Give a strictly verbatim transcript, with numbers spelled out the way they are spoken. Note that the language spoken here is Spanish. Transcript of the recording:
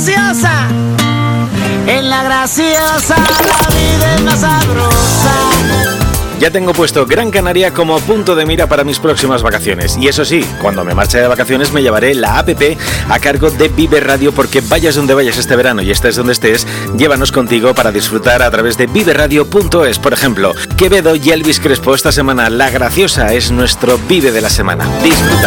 graciosa, en la graciosa la vida es más sabrosa. Ya tengo puesto Gran Canaria como punto de mira para mis próximas vacaciones. Y eso sí, cuando me marche de vacaciones me llevaré la app a cargo de Vive Radio, porque vayas donde vayas este verano y estés donde estés, llévanos contigo para disfrutar a través de vive radio punto es. Por ejemplo, Quevedo y Elvis Crespo esta semana. La graciosa es nuestro Vive de la semana. Disfruta.